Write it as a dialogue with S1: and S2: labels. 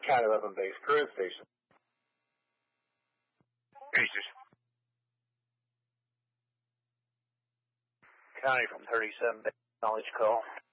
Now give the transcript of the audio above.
S1: County 11 base, cruise station.
S2: Pacers.
S3: County from 37 base, knowledge call.